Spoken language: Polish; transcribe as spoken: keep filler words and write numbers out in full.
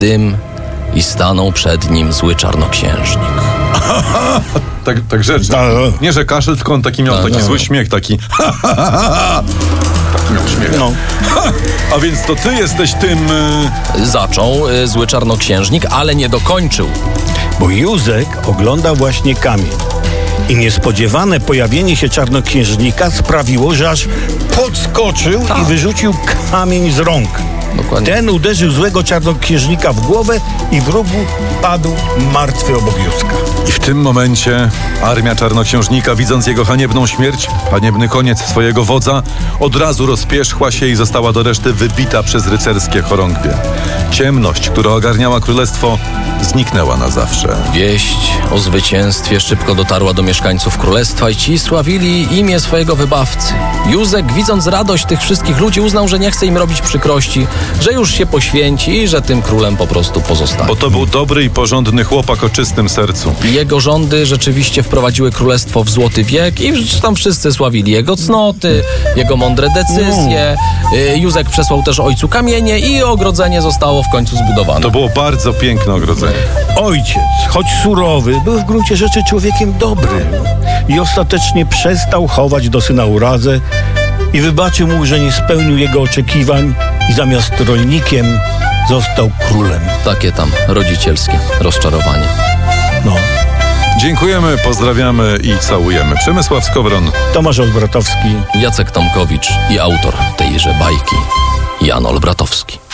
dym i stanął przed nim zły czarnoksiężnik. Tak, tak rzecz. Nie, że kaszel, tylko on taki miał No, taki no. zły śmiech, taki taki miał śmiech. No. A więc to ty jesteś tym... y, Zaczął y, zły czarnoksiężnik, ale nie dokończył. Bo Józek ogląda właśnie kamień. I niespodziewane pojawienie się czarnoksiężnika sprawiło, że aż podskoczył Tak. i wyrzucił kamień z rąk. Dokładnie. Ten uderzył złego czarnoksiężnika w głowę i wróg padł martwy obok Józka. I w tym momencie armia czarnoksiężnika, widząc jego haniebną śmierć, haniebny koniec swojego wodza, od razu rozpierzchła się i została do reszty wybita przez rycerskie chorągwie. Ciemność, która ogarniała królestwo, zniknęła na zawsze. Wieść o zwycięstwie szybko dotarła do mieszkańców królestwa i ci sławili imię swojego wybawcy. Józek, widząc radość tych wszystkich ludzi, uznał, że nie chce im robić przykrości, że już się poświęci i że tym królem po prostu pozostanie. Bo to był dobry i porządny chłopak o czystym sercu. Jego rządy rzeczywiście wprowadziły królestwo w złoty wiek i tam wszyscy sławili jego cnoty, jego mądre decyzje. Y, Józek przesłał też ojcu kamienie i ogrodzenie zostało w końcu zbudowane. To było bardzo piękne ogrodzenie. Ojciec, choć surowy, był w gruncie rzeczy człowiekiem dobrym i ostatecznie przestał chować do syna urazę i wybaczył mu, że nie spełnił jego oczekiwań i zamiast rolnikiem został królem. Takie tam rodzicielskie rozczarowanie. No. Dziękujemy, pozdrawiamy i całujemy. Przemysław Skowron. Tomasz Olbratowski. Jacek Tomkowicz i autor tejże bajki, Jan Olbratowski.